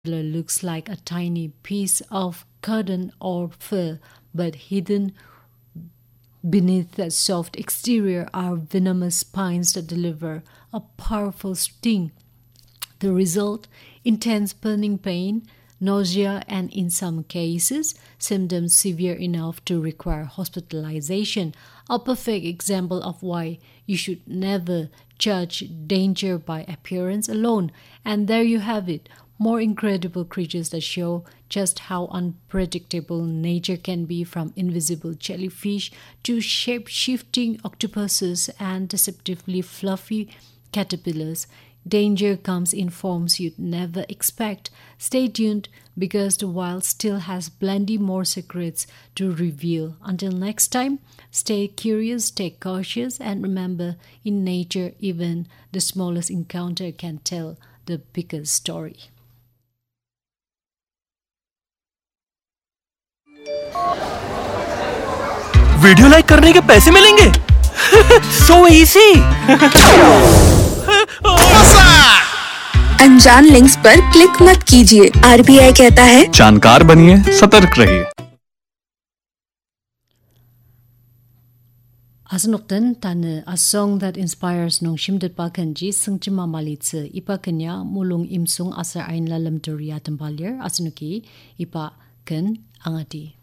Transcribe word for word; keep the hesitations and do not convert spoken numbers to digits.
looks like a tiny piece of curtain or fur, but hidden beneath that soft exterior are venomous spines that deliver a powerful sting. The result? Intense burning pain, nausea, and in some cases, symptoms severe enough to require hospitalization. A perfect example of why you should never judge danger by appearance alone. And there you have it. More incredible creatures that show just how unpredictable nature can be, from invisible jellyfish to shape-shifting octopuses and deceptively fluffy caterpillars. Danger comes in forms you'd never expect. Stay tuned, because the wild still has plenty more secrets to reveal. Until next time, stay curious, stay cautious, and remember, in nature, even the smallest encounter can tell the biggest story. Video like करने के पैसे मिलेंगे? So easy. अनजान links पर click मत कीजिए। RBI कहता है जानकार बनिए, सतर्क रहिए। Asnokten tane a song that inspires nong shimdet pa kanji sungchima malitse ipa kanya mulung imsung asar ain lalam turia tambalir asnuki ipa kan angati.